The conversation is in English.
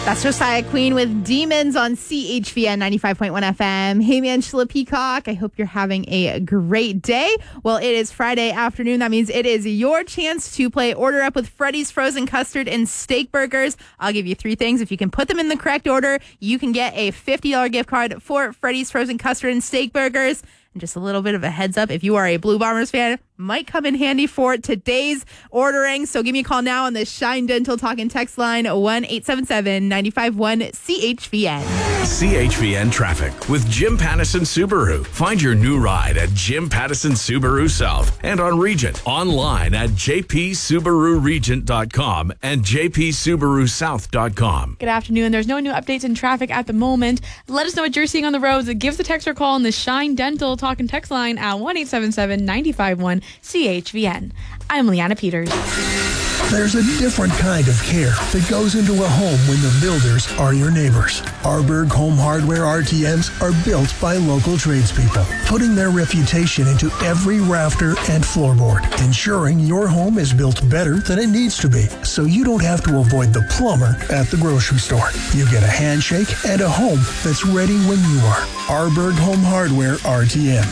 That's Josiah Queen with Demons on CHVN 95.1 FM. Hey, Angela Peacock. I hope you're having a great day. Well, it is Friday afternoon. That means it is your chance to play Order Up with Freddy's Frozen Custard and Steak Burgers. I'll give you three things. If you can put them in the correct order, you can get a $50 gift card for Freddy's Frozen Custard and Steak Burgers. And just a little bit of a heads up, if you are a Blue Bombers fan, might come in handy for today's ordering. So give me a call now on the Shine Dental Talk and Text line 1-877-951-CHVN. CHVN Traffic with Jim Pattison Subaru. Find your new ride at Jim Pattison Subaru South and on Regent. Online at jpsubaruregent.com and jpsubarusouth.com. Good afternoon. There's no new updates in traffic at the moment. Let us know what you're seeing on the roads. Give us a text or call on the Shine Dental Talk and Text line at 1-877-951-CHVN. I'm Leanna Peters. There's a different kind of care that goes into a home when the builders are your neighbors. Arberg Home Hardware RTMs are built by local tradespeople, putting their reputation into every rafter and floorboard, ensuring your home is built better than it needs to be, so you don't have to avoid the plumber at the grocery store. You get a handshake and a home that's ready when you are. Arberg Home Hardware RTMs.